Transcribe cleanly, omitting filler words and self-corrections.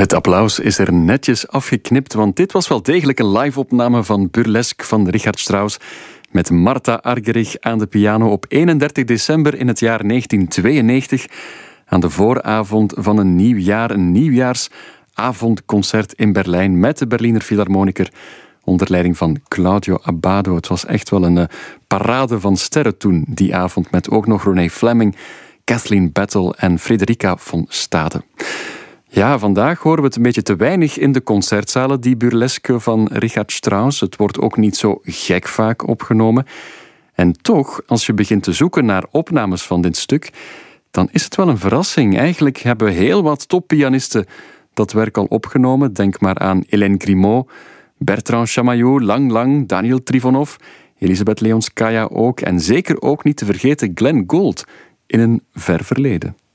Het applaus is er netjes afgeknipt, want dit was wel degelijk een live-opname van Burlesque van Richard Strauss met Martha Argerich aan de piano op 31 december in het jaar 1992 aan de vooravond van een nieuw jaar, een nieuwjaarsavondconcert in Berlijn met de Berliner Philharmoniker onder leiding van Claudio Abbado. Het was echt wel een parade van sterren toen, die avond, met ook nog Renee Fleming, Kathleen Battle en Frederica von Stade. Ja, vandaag horen we het een beetje te weinig in de concertzalen, die burlesque van Richard Strauss. Het wordt ook niet zo gek vaak opgenomen. En toch, als je begint te zoeken naar opnames van dit stuk, dan is het wel een verrassing. Eigenlijk hebben heel wat toppianisten dat werk al opgenomen. Denk maar aan Hélène Grimaud, Bertrand Chamayou, Lang, Daniel Trivonov, Elisabeth Leonskaya ook. En zeker ook niet te vergeten Glenn Gould in een ver verleden.